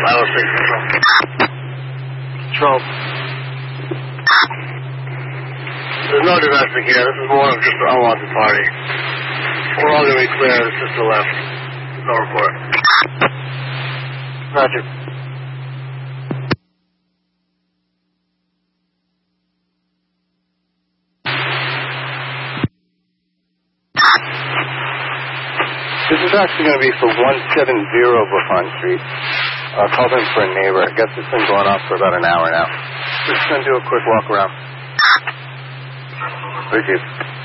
Control. There's no domestic here. This is more of just an unwanted party. We're all going to be clear. It's just the left. No report. Roger. This is actually going to be for 170 Brooklyn Street. Called in for a neighbor. I guess it's been going on for about an hour now. Just going to do a quick walk around. Thank you.